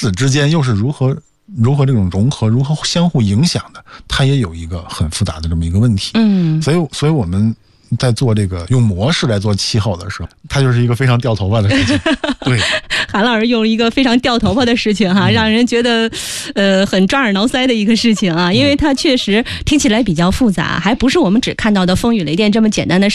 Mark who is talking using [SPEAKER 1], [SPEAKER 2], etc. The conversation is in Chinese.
[SPEAKER 1] 此之间又是如何这种融合，如何相互影响的，它也有一个很复杂的这么一个问题。所以我们在做这个用模式来做气候的时候，它就是一个非常掉头发的事情。对，
[SPEAKER 2] 韩老师用一个非常掉头发的事情哈，让人觉得很抓耳挠腮的一个事情啊，因为它确实听起来比较复杂，还不是我们只看到的风雨雷电这么简单的事